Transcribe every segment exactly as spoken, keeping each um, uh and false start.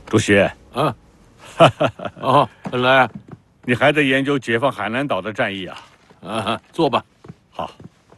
主席， 啊，哦，本来， 你还在研究解放海南岛的战役啊？ 啊，坐吧。 好。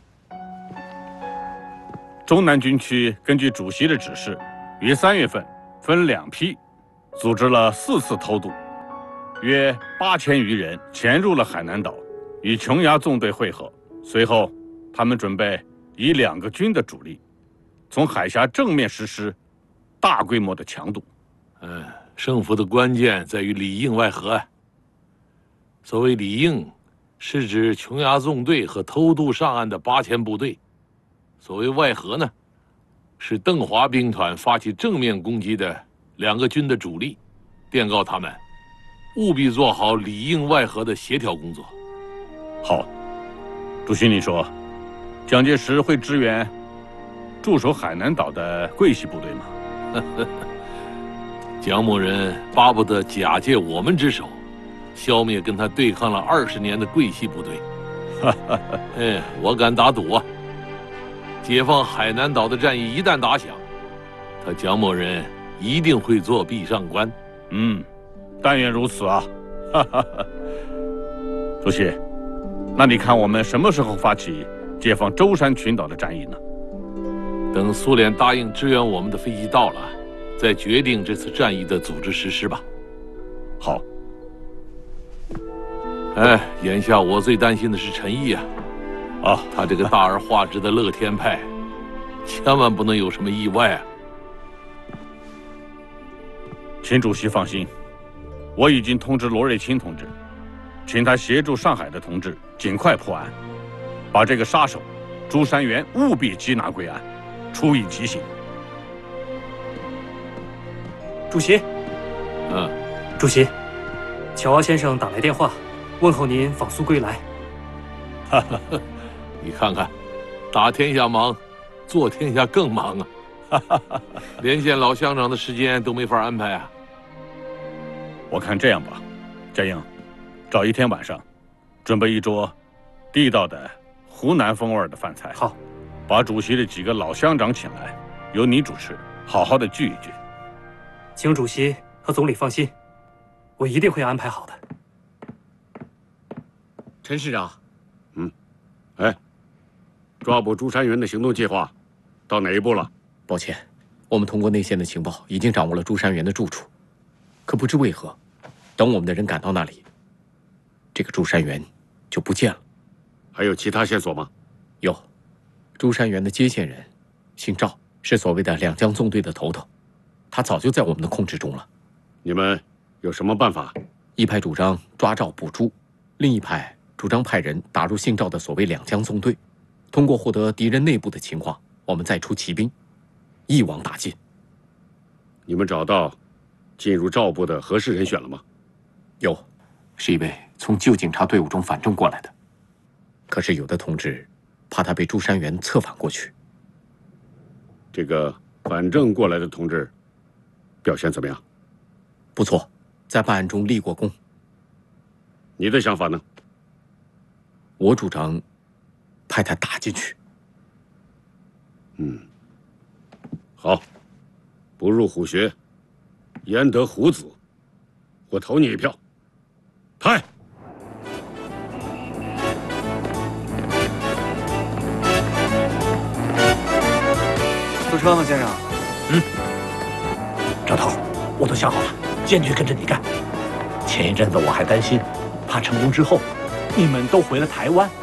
中南军区根据主席的指示，于三月份分两批，组织了四次偷渡，约八千余人潜入了海南岛，与琼崖纵队会合。随后，他们准备以两个军的主力，从海峡正面实施大规模的强渡。 嗯，胜负的关键在于里应外合。所谓里应，是指琼崖纵队和偷渡上岸的八千部队；所谓外合呢，是邓华兵团发起正面攻击的两个军的主力，电告他们务必做好里应外合的协调工作。 好，主席，你说，蒋介石会支援驻守海南岛的桂系部队吗？ 蒋某人巴不得假借我们之手，消灭跟他对抗了二十年的桂系部队。哎，我敢打赌啊！解放海南岛的战役一旦打响，他蒋某人一定会做壁上观。 嗯，但愿如此啊！主席，那你看我们什么时候发起解放舟山群岛的战役呢？ 等苏联答应支援我们的飞机到了，再决定这次战役的组织实施吧。 好。 哎，眼下我最担心的是陈毅啊。 啊， 他这个大而化之的乐天派，千万不能有什么意外啊！ 请主席放心，我已经通知罗瑞卿同志，请他协助上海的同志尽快破案，把这个杀手朱山元务必缉拿归案，处以极刑。 主席， 嗯， 主席，乔奥先生打来电话，问候您访苏归来。 哈哈，你看看，打天下忙，做天下更忙啊！哈哈哈，连见老乡长的时间都没法安排啊。 我看这样吧，嘉英，找一天晚上，准备一桌地道的湖南风味的饭菜。 好， 把主席的几个老乡长请来，由你主持，好好的聚一聚。 请主席和总理放心，我一定会安排好的。 陈市长， 嗯，哎，抓捕朱山元的行动计划到哪一步了？ 抱歉，我们通过内线的情报已经掌握了朱山元的住处，可不知为何，等我们的人赶到那里，这个朱山元就不见了。 还有其他线索吗？ 有，朱山元的接线人姓赵，是所谓的两江纵队的头头，他早就在我们的控制中了。 你们有什么办法？ 一派主张抓赵捕朱，另一派主张派人打入姓赵的所谓两江纵队，通过获得敌人内部的情况，我们再出骑兵，一网打尽。 你们找到进入赵部的合适人选了吗？ 有，是一位从旧警察队伍中反正过来的。可是有的同志怕他被朱山元策反过去。 这个反正过来的同志表现怎么样？ 不错，在办案中立过功。 你的想法呢？ 我主张派他打进去。 嗯，好，不入虎穴，焉得虎子？我投你一票。派。 坐车吗，先生？ 嗯。赵头，我都想好了，坚决跟着你干。前一阵子我还担心，怕成功之后，你们都回了台湾。